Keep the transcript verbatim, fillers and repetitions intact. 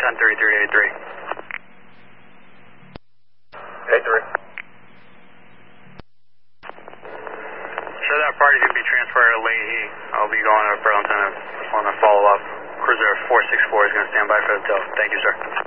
ten thirty-three to eighty-three. eighty-three. Sure, that party can be transferred to Leahy. I'll be going to Burlington and just want to follow up. Cruiser four six four is going to stand by for the tail. Thank you, sir.